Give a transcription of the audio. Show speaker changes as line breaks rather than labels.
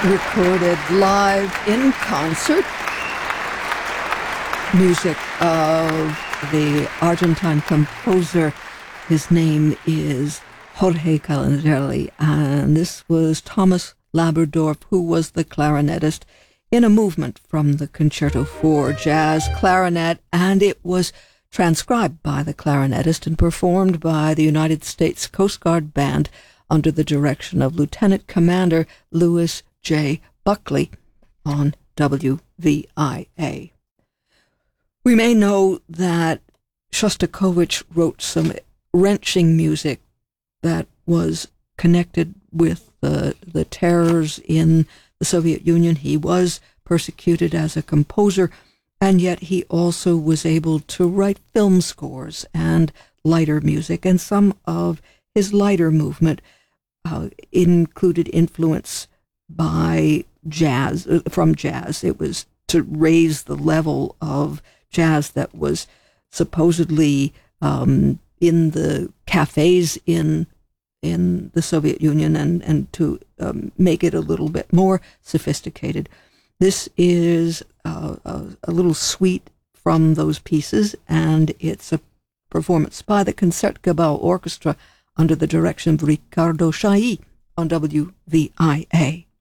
recorded live in concert. Music of the Argentine composer. His name is Jorge Calangelli, and this was Thomas Laberdorf, who was the clarinetist in a movement from the Concerto for Jazz Clarinet, and it was transcribed by the clarinetist and performed by the United States Coast Guard Band under the direction of Lieutenant Commander Lewis J. Buckley on WVIA. We may know that Shostakovich wrote some wrenching music that was connected with the terrors in the Soviet Union. He was persecuted as a composer, and yet he also was able to write film scores and lighter music, and some of his lighter movement included influence by jazz, from jazz. It was to raise the level of jazz that was supposedly in the cafes in the Soviet Union, and to make it a little bit more sophisticated. This is a little suite from those pieces, and it's a performance by the Concertgebouw Orchestra under the direction of Riccardo Chailly on WVIA.